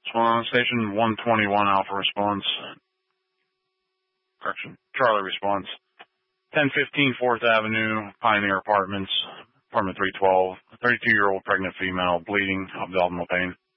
Station 121 Alpha response. Correction. Charlie response. 1015 4th Avenue, Pioneer Apartments, apartment 312. 32-year-old pregnant female, bleeding, abdominal pain.